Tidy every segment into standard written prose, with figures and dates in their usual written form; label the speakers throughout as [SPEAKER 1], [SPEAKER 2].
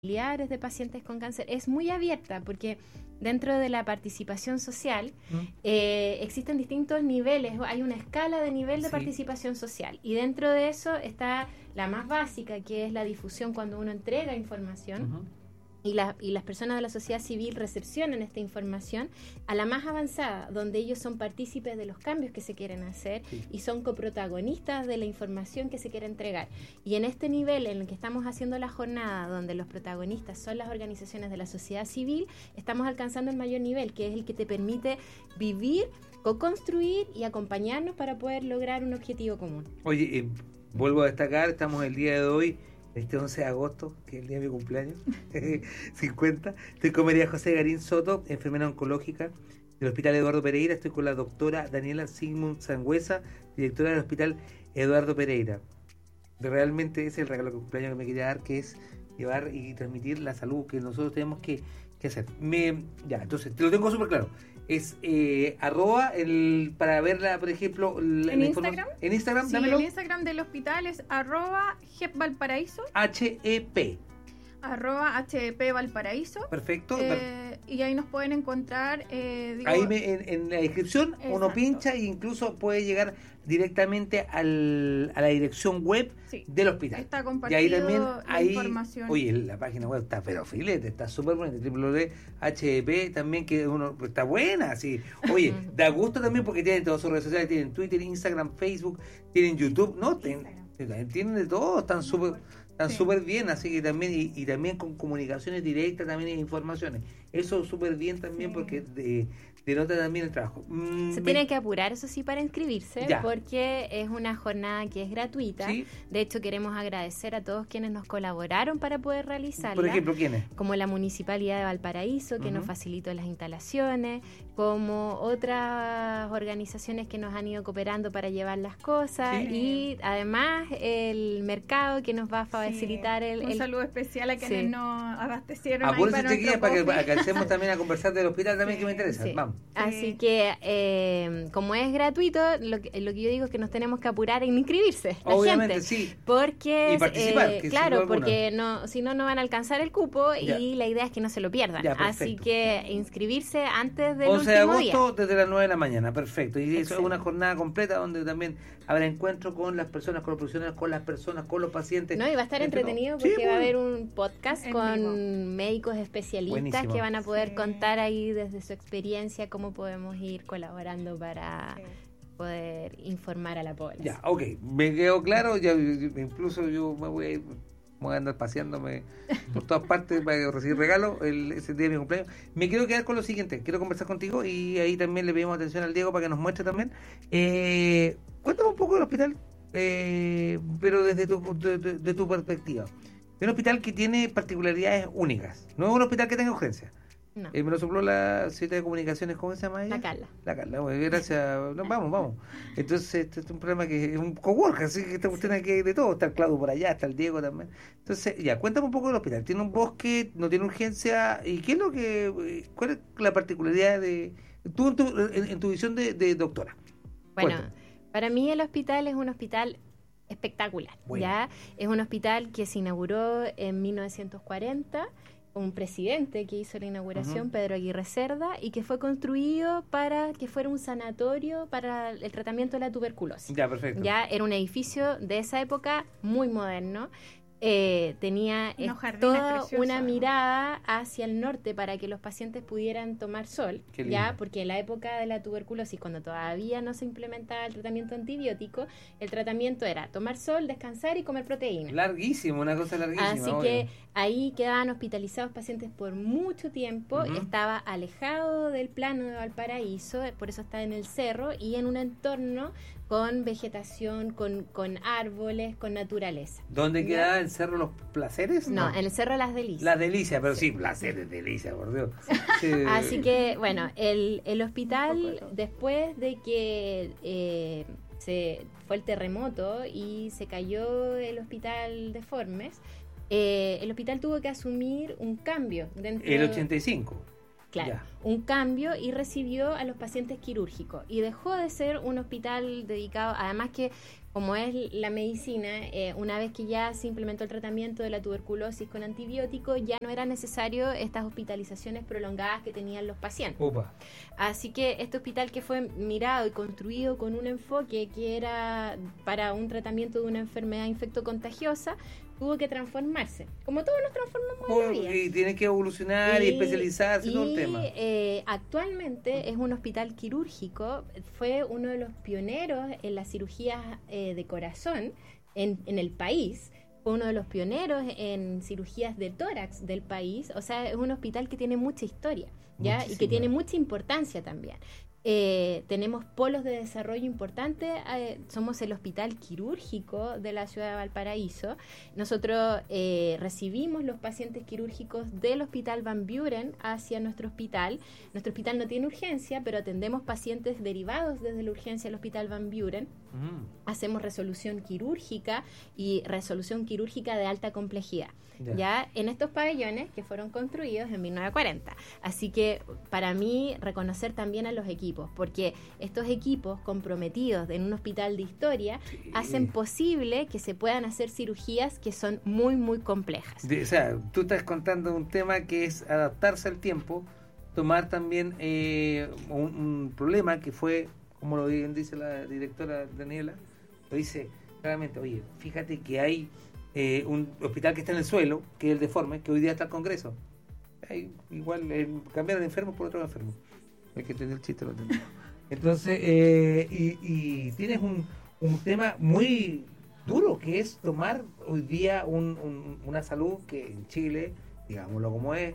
[SPEAKER 1] familiares de pacientes con cáncer es muy abierta, porque dentro de la participación social existen distintos niveles, hay una escala de nivel de participación social, y dentro de eso está la más básica, que es la difusión cuando uno entrega información. Y las personas de la sociedad civil recepcionan esta información, a la más avanzada, donde ellos son partícipes de los cambios que se quieren hacer y son coprotagonistas de la información que se quiere entregar. Y en este nivel en el que estamos haciendo la jornada, donde los protagonistas son las organizaciones de la sociedad civil, estamos alcanzando el mayor nivel, que es el que te permite vivir, co-construir y acompañarnos para poder lograr un objetivo común.
[SPEAKER 2] Oye, vuelvo a destacar, estamos el día de hoy, este 11 de agosto, que es el día de mi cumpleaños, 50. Estoy con María José Garín Soto, enfermera oncológica del Hospital Eduardo Pereira. Estoy con la doctora Daniela Sigmund Sangüesa, directora del Hospital Eduardo Pereira. Realmente es el regalo de cumpleaños que me quería dar, que es llevar y transmitir la salud que nosotros tenemos que hacer. Entonces, te lo tengo súper claro. Es arroba para verla, por ejemplo,
[SPEAKER 3] ¿En Instagram?
[SPEAKER 2] En Instagram,
[SPEAKER 3] sí,
[SPEAKER 2] dámelo.
[SPEAKER 3] El Instagram del hospital es arroba HEP-Valparaíso.
[SPEAKER 2] HEP.
[SPEAKER 3] Arroba HEP Valparaíso.
[SPEAKER 2] Perfecto.
[SPEAKER 3] Y ahí nos pueden encontrar.
[SPEAKER 2] Ahí en la descripción uno pincha e incluso puede llegar directamente a la dirección web del hospital.
[SPEAKER 3] Está compartido
[SPEAKER 2] y ahí también
[SPEAKER 3] la información.
[SPEAKER 2] Oye, la página web está pero filete, está súper buena, www.hep también, que está buena, sí. Oye, da gusto también porque tienen todas sus redes sociales, tienen Twitter, Instagram, Facebook, tienen YouTube, ¿no? Tienen de todo, están súper bien, así que también y también con comunicaciones directas también e informaciones. Eso súper bien también porque denota también el trabajo.
[SPEAKER 1] Se tiene que apurar, eso sí, para inscribirse, porque es una jornada que es gratuita. ¿Sí? De hecho, queremos agradecer a todos quienes nos colaboraron para poder realizarla.
[SPEAKER 2] Por ejemplo, ¿quiénes?
[SPEAKER 1] Como la Municipalidad de Valparaíso, que nos facilitó las instalaciones, como otras organizaciones que nos han ido cooperando para llevar las cosas, y además el mercado que nos va a facilitar
[SPEAKER 3] un saludo especial a quienes nos abastecieron.
[SPEAKER 2] Apúrense, chiquillas, para que alcancemos también a conversar del hospital también, que me interesa. Vamos.
[SPEAKER 1] Así que, como es gratuito, lo que yo digo es que nos tenemos que apurar en inscribirse.
[SPEAKER 2] Obviamente,
[SPEAKER 1] gente,
[SPEAKER 2] sí.
[SPEAKER 1] Porque,
[SPEAKER 2] y participar.
[SPEAKER 1] Claro, porque si no van a alcanzar el cupo y la idea es que no se lo pierdan. Así que inscribirse antes del
[SPEAKER 2] 11 de agosto
[SPEAKER 1] día.
[SPEAKER 2] Desde las 9 de la mañana, perfecto. Y eso es
[SPEAKER 1] Excelente.
[SPEAKER 2] una jornada completa donde también habrá encuentro con las personas, con los profesionales, con las personas, con los pacientes.
[SPEAKER 1] No, y va a estar entretenido porque va a haber un podcast con médicos especialistas que van a poder contar ahí desde su experiencia cómo podemos ir colaborando para poder informar a la población.
[SPEAKER 2] Ya, ok, me quedó claro, ya incluso yo me voy a andar paseándome por todas partes para recibir regalos ese día de mi cumpleaños. Me quiero quedar con lo siguiente, quiero conversar contigo y ahí también le pedimos atención al Diego para que nos muestre también. Cuéntame un poco del hospital, pero desde tu perspectiva. Es un hospital que tiene particularidades únicas, no es un hospital que tenga urgencia.
[SPEAKER 1] No.
[SPEAKER 2] Me lo sopló la secretaria de comunicaciones, ¿cómo se llama ella?
[SPEAKER 1] La Carla,
[SPEAKER 2] bueno, gracias. No, vamos. Entonces, este es un programa que es un cowork, así que esta cuestión aquí hay de todo. Está el Claudio por allá, está el Diego también. Entonces, cuéntame un poco del hospital. Tiene un bosque, no tiene urgencia. ¿Y qué es cuál es la particularidad tú en tu visión de doctora?
[SPEAKER 1] Bueno, para mí el hospital es un hospital espectacular. ¿Ya? Es un hospital que se inauguró en 1940. Un presidente que hizo la inauguración, Pedro Aguirre Cerda, y que fue construido para que fuera un sanatorio para el tratamiento de la tuberculosis.
[SPEAKER 2] Ya, perfecto.
[SPEAKER 1] Ya era un edificio de esa época muy moderno. Tenía toda una mirada hacia el norte para que los pacientes pudieran tomar sol, ya, porque en la época de la tuberculosis, cuando todavía no se implementaba el tratamiento antibiótico, el tratamiento era tomar sol, descansar y comer proteína.
[SPEAKER 2] Larguísimo, una cosa larguísima.
[SPEAKER 1] Así que ahí quedaban hospitalizados pacientes por mucho tiempo, estaba alejado del plano de Valparaíso, por eso está en el cerro y en un entorno con vegetación, con árboles, con naturaleza.
[SPEAKER 2] ¿Dónde queda el Cerro Los Placeres?
[SPEAKER 1] No, en el Cerro Las Delicias.
[SPEAKER 2] Las Delicias, pero sí, Placeres, Delicias, por Dios. Sí.
[SPEAKER 1] Así que, bueno, el hospital, después de que fue el terremoto y se cayó el hospital de Formes, el hospital tuvo que asumir un cambio.
[SPEAKER 2] El 85.
[SPEAKER 1] Claro,
[SPEAKER 2] Ya.
[SPEAKER 1] un cambio y recibió a los pacientes quirúrgicos y dejó de ser un hospital dedicado, además que como es la medicina, una vez que ya se implementó el tratamiento de la tuberculosis con antibióticos, ya no era necesario estas hospitalizaciones prolongadas que tenían los pacientes.
[SPEAKER 2] Opa.
[SPEAKER 1] Así que este hospital que fue mirado y construido con un enfoque que era para un tratamiento de una enfermedad infectocontagiosa, tuvo que transformarse, como todos nos transformamos en la vida.
[SPEAKER 2] Y tiene que evolucionar y especializarse, todo el tema.
[SPEAKER 1] Actualmente es un hospital quirúrgico, fue uno de los pioneros en las cirugías de corazón en el país, fue uno de los pioneros en cirugías de tórax del país, o sea, es un hospital que tiene mucha historia, ¿ya?
[SPEAKER 2] Muchísima.
[SPEAKER 1] Y que tiene mucha importancia también. Tenemos polos de desarrollo importantes, somos el hospital quirúrgico de la ciudad de Valparaíso. Nosotros recibimos los pacientes quirúrgicos del hospital Van Buren hacia nuestro hospital. Nuestro hospital no tiene urgencia, pero atendemos pacientes derivados desde la urgencia del hospital Van Buren. Hacemos resolución quirúrgica y resolución quirúrgica de alta complejidad. Ya en estos pabellones que fueron construidos en 1940. Así que para mí reconocer también a los equipos, porque estos equipos comprometidos en un hospital de historia hacen posible que se puedan hacer cirugías que son muy, muy complejas.
[SPEAKER 2] O sea, tú estás contando un tema que es adaptarse al tiempo, tomar también un problema que fue, como lo bien dice la directora Daniela, lo dice claramente, oye, fíjate que hay un hospital que está en el suelo, que es el Deforme, que hoy día está al Congreso. Hay, igual cambiar de enfermo por otro enfermo. Hay que tener el chiste, lo tengo. Entonces, y tienes un tema muy duro, que es tomar hoy día una salud que en Chile, digámoslo como es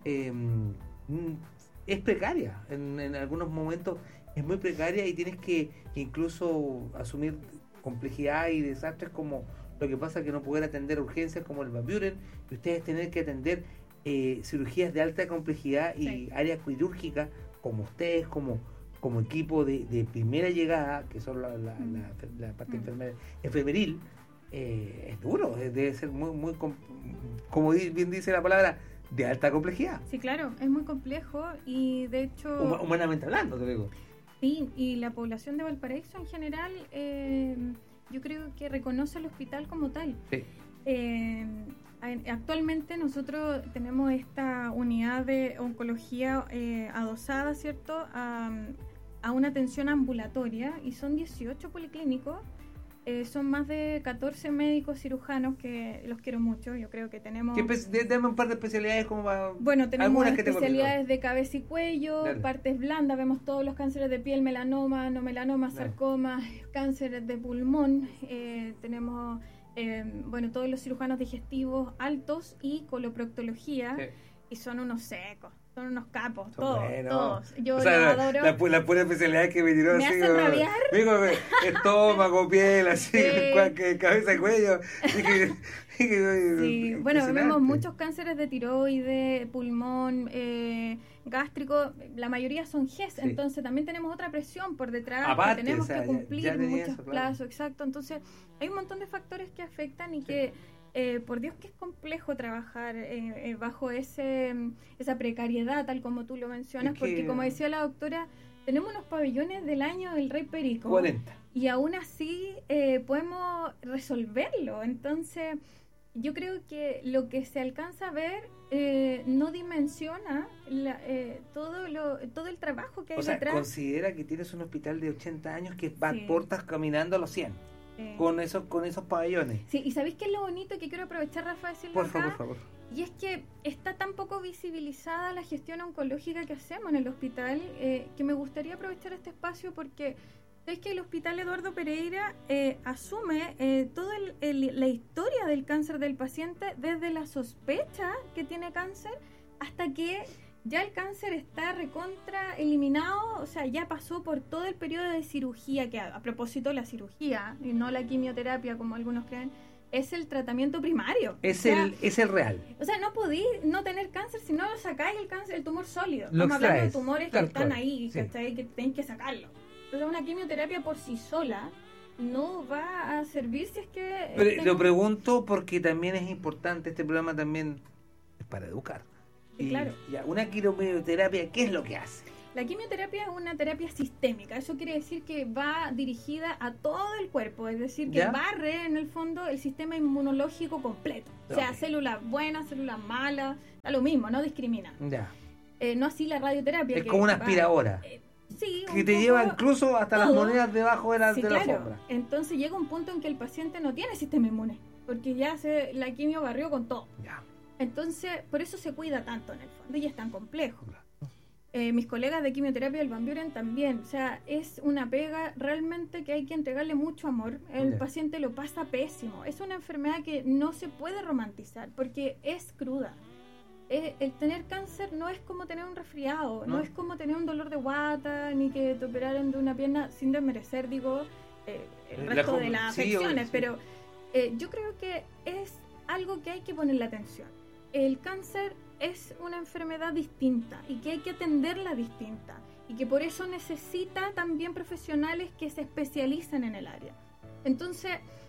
[SPEAKER 2] precaria. En algunos momentos es muy precaria y tienes que incluso asumir complejidad y desastres como lo que pasa que no poder atender urgencias como el Van Buren, y ustedes tener que atender cirugías de alta complejidad y áreas quirúrgicas como ustedes, como equipo de primera llegada, que son la parte enfermeril. Es duro, debe ser muy como bien dice la palabra, de alta complejidad.
[SPEAKER 3] Sí, claro, es muy complejo y de hecho...
[SPEAKER 2] Humanamente hablando, te digo.
[SPEAKER 3] Sí, y la población de Valparaíso en general, yo creo que reconoce al hospital como tal.
[SPEAKER 2] Sí.
[SPEAKER 3] Actualmente nosotros tenemos esta unidad de oncología adosada, ¿cierto?, a una atención ambulatoria, y son 18 policlínicos. Son más de 14 médicos cirujanos, que los quiero mucho. Yo creo que tenemos...
[SPEAKER 2] Dame un par de especialidades como va.
[SPEAKER 3] Bueno, tenemos
[SPEAKER 2] algunas que
[SPEAKER 3] especialidades de cabeza y cuello,
[SPEAKER 2] Dale.
[SPEAKER 3] partes blandas, vemos todos los cánceres de piel, melanoma, no melanoma,
[SPEAKER 2] Dale.
[SPEAKER 3] sarcoma, cánceres de pulmón, tenemos todos los cirujanos digestivos altos y coloproctología,
[SPEAKER 2] Sí.
[SPEAKER 3] y son unos secos, son unos capos,
[SPEAKER 2] Son
[SPEAKER 3] todos,
[SPEAKER 2] buenos.
[SPEAKER 3] todos. Yo
[SPEAKER 2] O sea,
[SPEAKER 3] los adoro.
[SPEAKER 2] la pura especialidad que me tiró
[SPEAKER 3] Me
[SPEAKER 2] así,
[SPEAKER 3] hacen rabiar.
[SPEAKER 2] digo, estómago, piel, así,
[SPEAKER 3] Sí.
[SPEAKER 2] cabeza y cuello.
[SPEAKER 3] Sí, bueno,
[SPEAKER 2] Impresionante.
[SPEAKER 3] vemos muchos cánceres de tiroides, pulmón, gástrico, la mayoría son GES,
[SPEAKER 2] Sí.
[SPEAKER 3] entonces también tenemos otra presión por detrás,
[SPEAKER 2] Aparte,
[SPEAKER 3] que tenemos
[SPEAKER 2] o sea,
[SPEAKER 3] que cumplir
[SPEAKER 2] ya tenía
[SPEAKER 3] muchos
[SPEAKER 2] eso, claro.
[SPEAKER 3] plazos, exacto, entonces hay un montón de factores que afectan y
[SPEAKER 2] Sí.
[SPEAKER 3] que, por Dios, que es complejo trabajar bajo esa precariedad, tal como tú lo mencionas,
[SPEAKER 2] Es que-
[SPEAKER 3] porque como decía la doctora, tenemos unos pabellones del año del Rey Perico.
[SPEAKER 2] 40.
[SPEAKER 3] Y aún así podemos resolverlo. Entonces, yo creo que lo que se alcanza a ver no dimensiona todo el trabajo que hay
[SPEAKER 2] O sea,
[SPEAKER 3] detrás.
[SPEAKER 2] considera que tienes un hospital de 80 años que va
[SPEAKER 3] Sí.
[SPEAKER 2] portas caminando a los 100, con esos pabellones.
[SPEAKER 3] Sí, y ¿sabéis qué es lo bonito que quiero aprovechar, Rafa, de decirlo
[SPEAKER 2] Por
[SPEAKER 3] acá?
[SPEAKER 2] favor.
[SPEAKER 3] Y es que está tan poco visibilizada la gestión oncológica que hacemos en el hospital, que me gustaría aprovechar este espacio porque es que el Hospital Eduardo Pereira asume toda la historia del cáncer del paciente, desde la sospecha que tiene cáncer hasta que ya el cáncer está recontra eliminado, o sea, ya pasó por todo el periodo de cirugía, que a propósito la cirugía, y no la quimioterapia como algunos creen, es el tratamiento primario.
[SPEAKER 2] Es
[SPEAKER 3] O sea,
[SPEAKER 2] el real.
[SPEAKER 3] o sea, no podís no tener cáncer si no lo sacáis el tumor sólido.
[SPEAKER 2] Lo
[SPEAKER 3] Estamos hablando de
[SPEAKER 2] extraes,
[SPEAKER 3] tumores
[SPEAKER 2] tal
[SPEAKER 3] que están
[SPEAKER 2] cual,
[SPEAKER 3] ahí,
[SPEAKER 2] sí.
[SPEAKER 3] ¿cachai? Que tenéis que sacarlo. Entonces una quimioterapia por sí sola no va a servir si es que...
[SPEAKER 2] Pero lo pregunto porque también es importante, este programa también es para educar.
[SPEAKER 3] Sí, claro.
[SPEAKER 2] Ya, una quimioterapia, ¿qué es lo que hace?
[SPEAKER 3] La quimioterapia es una terapia sistémica. Eso quiere decir que va dirigida a todo el cuerpo. Es decir, que barre en el fondo el sistema inmunológico completo. O sea, células buenas, células malas, da lo mismo, no discrimina.
[SPEAKER 2] Ya.
[SPEAKER 3] No así la radioterapia.
[SPEAKER 2] Es como una aspiradora.
[SPEAKER 3] Sí,
[SPEAKER 2] que te lleva incluso hasta todo, las monedas debajo de la alfombra.
[SPEAKER 3] Entonces llega un punto en que el paciente no tiene sistema inmune, porque ya la quimio barrió con todo.
[SPEAKER 2] Ya.
[SPEAKER 3] Entonces, por eso se cuida tanto en el fondo y es tan complejo. Mis colegas de quimioterapia del Van Buren también. O sea, es una pega realmente que hay que entregarle mucho amor. El paciente lo pasa pésimo. Es una enfermedad que no se puede romantizar porque es cruda. El tener cáncer no es como tener un resfriado, no es como tener un dolor de guata, ni que te operaran de una pierna, sin desmerecer, digo, el resto de las afecciones, pero yo creo que es algo que hay que ponerle atención. El cáncer es una enfermedad distinta y que hay que atenderla distinta y que por eso necesita también profesionales que se especialicen en el área. Entonces,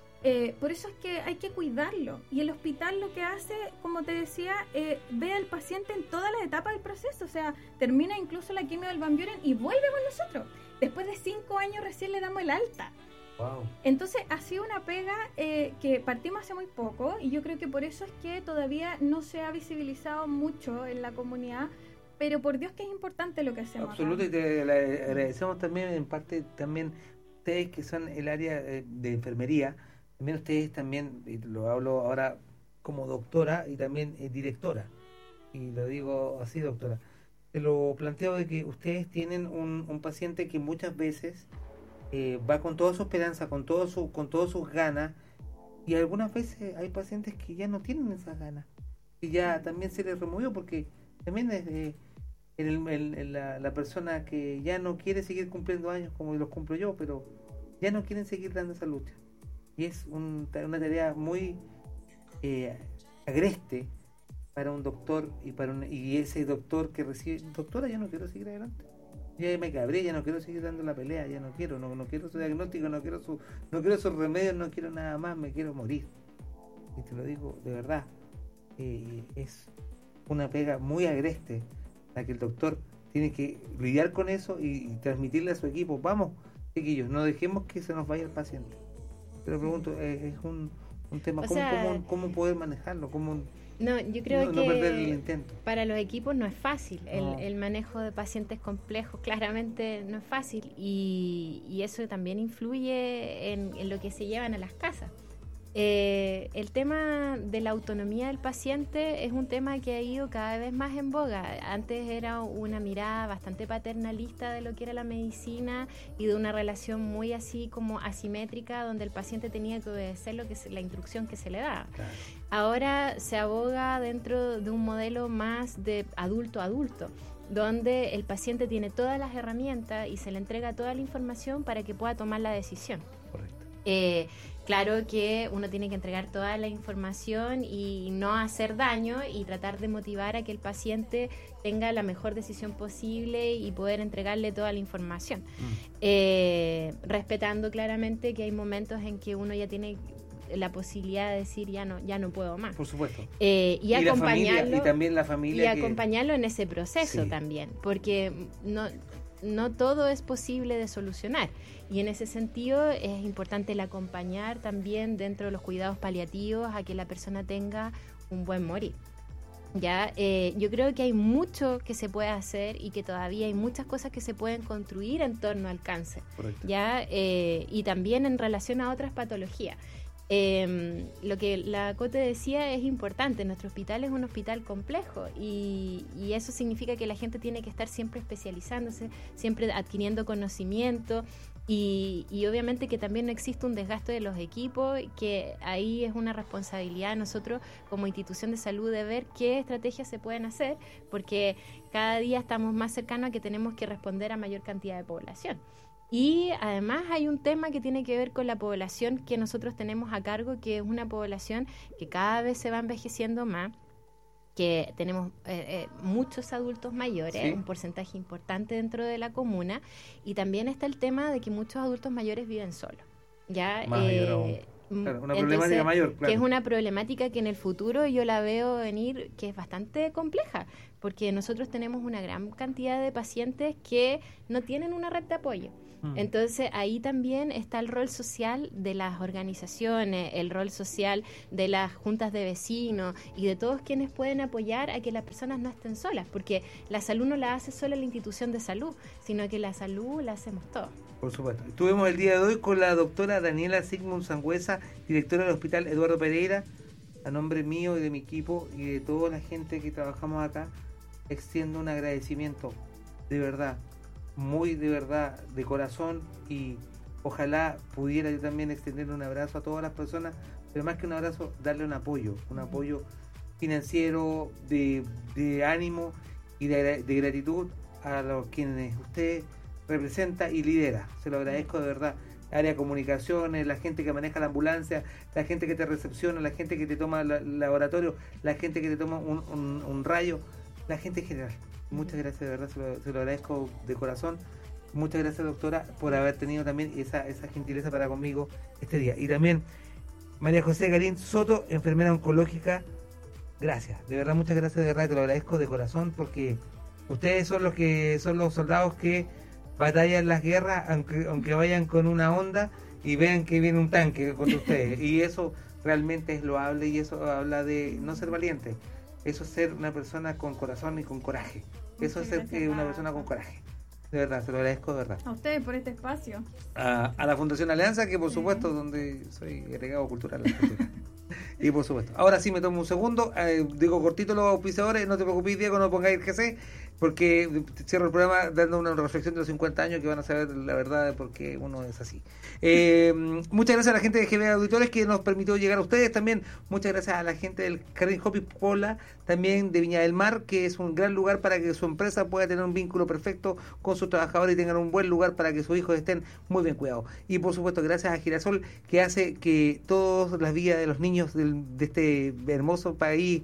[SPEAKER 3] por eso es que hay que cuidarlo. Y el hospital lo que hace, como te decía, ve al paciente en todas las etapas del proceso. O sea, termina incluso la quimio del Van Buren y vuelve con nosotros. Después de 5 años recién le damos el alta.
[SPEAKER 2] Wow.
[SPEAKER 3] Entonces ha sido una pega que partimos hace muy poco y yo creo que por eso es que todavía no se ha visibilizado mucho en la comunidad, pero por Dios que es importante lo que hacemos.
[SPEAKER 2] Absolutamente, y te agradecemos también en parte también ustedes que son el área de enfermería, también ustedes también, y lo hablo ahora como doctora y también directora, y lo digo así, doctora, te lo planteo de que ustedes tienen un paciente que muchas veces va con toda su esperanza, con todas sus ganas, y algunas veces hay pacientes que ya no tienen esas ganas y ya también se les removió porque también es la persona que ya no quiere seguir cumpliendo años como los cumplo yo, pero ya no quieren seguir dando esa lucha y es una tarea muy agreste para un doctor y ese doctor que recibe, doctora, yo no quiero seguir adelante. Ya me cabré, ya no quiero seguir dando la pelea, ya no quiero su diagnóstico, no quiero sus remedios, no quiero nada más, me quiero morir. Y te lo digo de verdad, es una pega muy agreste la que el doctor tiene que lidiar con eso y transmitirle a su equipo, vamos, chiquillos, no dejemos que se nos vaya el paciente. Pero pregunto, es un tema, ¿cómo poder manejarlo?
[SPEAKER 1] No, yo creo
[SPEAKER 2] no
[SPEAKER 1] que
[SPEAKER 2] perder el intento.
[SPEAKER 1] Para los equipos no es fácil. El manejo de pacientes complejos claramente no es fácil y eso también influye en lo que se llevan a las casas. El tema de la autonomía del paciente es un tema que ha ido cada vez más en boga. Antes era una mirada bastante paternalista de lo que era la medicina y de una relación muy así como asimétrica donde el paciente tenía que obedecer la instrucción que se le daba. Claro. Ahora se aboga dentro de un modelo más de adulto a adulto, donde el paciente tiene todas las herramientas y se le entrega toda la información para que pueda tomar la decisión. Correcto. Claro que uno tiene que entregar toda la información y no hacer daño y tratar de motivar a que el paciente tenga la mejor decisión posible y poder entregarle toda la información. Respetando claramente que hay momentos en que uno ya tiene la posibilidad de decir ya no puedo más.
[SPEAKER 2] Por supuesto.
[SPEAKER 1] Y acompañarlo,
[SPEAKER 2] la familia, y también la familia.
[SPEAKER 1] Y acompañarlo en ese proceso también, porque no todo es posible de solucionar. Y en ese sentido es importante el acompañar también dentro de los cuidados paliativos a que la persona tenga un buen morir. Yo creo que hay mucho que se puede hacer y que todavía hay muchas cosas que se pueden construir en torno al cáncer. Correcto. Y también en relación a otras patologías. Lo que la Cote decía es importante. Nuestro hospital es un hospital complejo y eso significa que la gente tiene que estar siempre especializándose, siempre adquiriendo conocimiento y obviamente que también no existe un desgaste de los equipos, que ahí es una responsabilidad de nosotros como institución de salud de ver qué estrategias se pueden hacer, porque cada día estamos más cercanos a que tenemos que responder a mayor cantidad de población. Y además hay un tema que tiene que ver con la población que nosotros tenemos a cargo, que es una población que cada vez se va envejeciendo más, que tenemos muchos adultos mayores, un porcentaje importante dentro de la comuna, y también está el tema de que muchos adultos mayores viven solos.
[SPEAKER 2] Claro, una problemática mayor, claro.
[SPEAKER 1] Que es una problemática que en el futuro yo la veo venir, que es bastante compleja, porque nosotros tenemos una gran cantidad de pacientes que no tienen una red de apoyo. Entonces ahí también está el rol social de las organizaciones, el rol social de las juntas de vecinos y de todos quienes pueden apoyar a que las personas no estén solas, porque la salud no la hace solo la institución de salud, sino que la salud la hacemos todos.
[SPEAKER 2] Por supuesto. Estuvimos el día de hoy con la doctora Daniela Sigmund Sangüesa, directora del Hospital Eduardo Pereira. A nombre mío y de mi equipo y de toda la gente que trabajamos acá, extiendo un agradecimiento de verdad, muy de verdad, de corazón, y ojalá pudiera yo también extender un abrazo a todas las personas, pero más que un abrazo, darle un apoyo financiero, de ánimo y de gratitud a los quienes usted representa y lidera. Se lo agradezco de verdad. Área de comunicaciones, la gente que maneja la ambulancia, la gente que te recepciona, la gente que te toma el laboratorio, la gente que te toma un rayo, la gente en general. Muchas gracias, de verdad, se lo agradezco de corazón. Muchas gracias, doctora, por haber tenido también esa gentileza para conmigo este día. Y también María José Garín Soto, enfermera oncológica, gracias, de verdad, muchas gracias, de verdad, te lo agradezco de corazón, porque ustedes son los soldados que batallan las guerras, aunque vayan con una onda y vean que viene un tanque contra ustedes. Y eso realmente es loable, y eso habla de no ser valiente. Eso es ser una persona con corazón y con coraje. Eso es ser una persona con coraje. De verdad, se lo agradezco de verdad.
[SPEAKER 3] A ustedes por este espacio.
[SPEAKER 2] A la Fundación Alianza, que por supuesto, donde soy agregado cultural. Y por supuesto. Ahora sí me tomo un segundo. Digo cortito los auspiciadores. No te preocupes, Diego, no pongáis el GC, porque cierro el programa dando una reflexión de los 50 años que van a saber la verdad de por qué uno es así. Muchas gracias a la gente de GB Auditores que nos permitió llegar a ustedes. También muchas gracias a la gente del Jardín Hopi Pola, también de Viña del Mar, que es un gran lugar para que su empresa pueda tener un vínculo perfecto con sus trabajadores y tengan un buen lugar para que sus hijos estén muy bien cuidados. Y por supuesto gracias a Girasol, que hace que todas las vidas de los niños de este hermoso país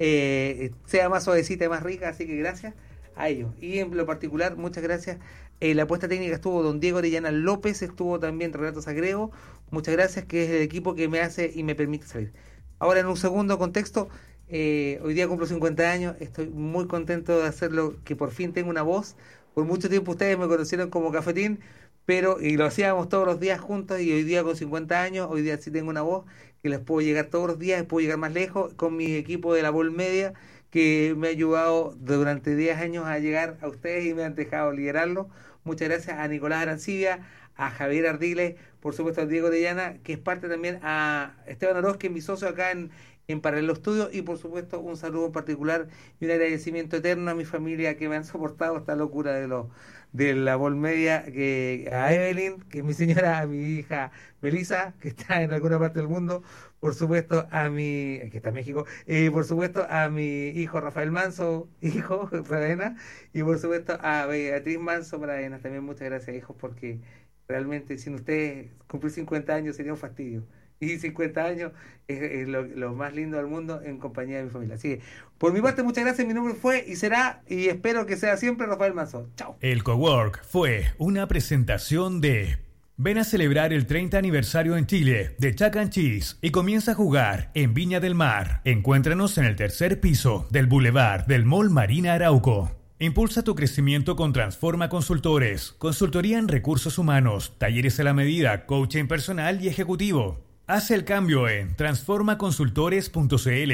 [SPEAKER 2] sea más suavecita y más rica, así que gracias a ellos. Y en lo particular, muchas gracias. La apuesta técnica estuvo don Diego Orellana López, estuvo también Renato Sagrego, muchas gracias, que es el equipo que me hace y me permite salir. Ahora, en un segundo contexto, hoy día cumplo 50 años, estoy muy contento de hacerlo, que por fin tengo una voz. Por mucho tiempo ustedes me conocieron como Cafetín, y lo hacíamos todos los días juntos, y hoy día con 50 años, hoy día sí tengo una voz que les puedo llegar todos los días, puedo llegar más lejos con mi equipo de la Vol Media, que me ha ayudado durante 10 años a llegar a ustedes y me han dejado liderarlo. Muchas gracias a Nicolás Arancibia, a Javier Ardiles, por supuesto a Diego Orellana, que es parte también, a Esteban Oroz, que es mi socio acá en Paralelo Estudio, y por supuesto un saludo en particular y un agradecimiento eterno a mi familia que me han soportado esta locura de la Vol Media, a Evelyn, que es mi señora, a mi hija Melissa, que está en alguna parte del mundo, por supuesto que está en México, por supuesto a mi hijo Rafael Manso, hijo Pradena, y por supuesto a Beatriz Manso Pradena. También muchas gracias, hijos, porque realmente sin ustedes cumplir 50 años sería un fastidio. Y 50 años es lo más lindo del mundo en compañía de mi familia. Así que, por mi parte, muchas gracias. Mi nombre fue y será, y espero que sea siempre, Rafael Manso. Chao.
[SPEAKER 4] El Cowork fue una presentación de... Ven a celebrar el 30 aniversario en Chile de Chuck E. Cheese y comienza a jugar en Viña del Mar. Encuéntranos en el tercer piso del Boulevard del Mall Marina Arauco. Impulsa tu crecimiento con Transforma Consultores. Consultoría en recursos humanos, talleres a la medida, coaching personal y ejecutivo. Haz el cambio en transformaconsultores.cl.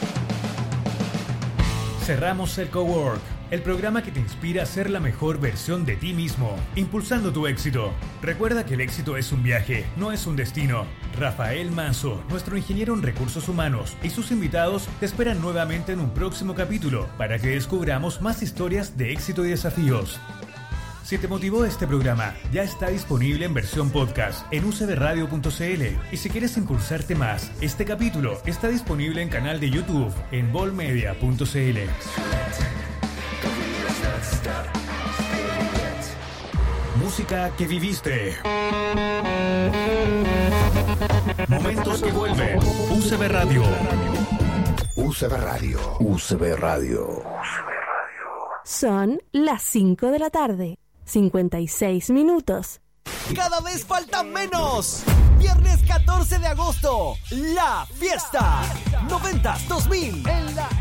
[SPEAKER 4] Cerramos el Cowork, el programa que te inspira a ser la mejor versión de ti mismo, impulsando tu éxito. Recuerda que el éxito es un viaje, no es un destino. Rafael Manso, nuestro ingeniero en recursos humanos, y sus invitados te esperan nuevamente en un próximo capítulo para que descubramos más historias de éxito y desafíos. Si te motivó este programa, ya está disponible en versión podcast en ucbradio.cl. Y si quieres impulsarte más, este capítulo está disponible en canal de YouTube en volmedia.cl. Música que viviste. Momentos que vuelven. UCB Radio.
[SPEAKER 5] UCB Radio. UCB Radio.
[SPEAKER 6] Son las 5 de la tarde. 56 minutos.
[SPEAKER 7] Cada vez faltan menos. Viernes 14 de agosto, La Fiesta 90s 2000 en la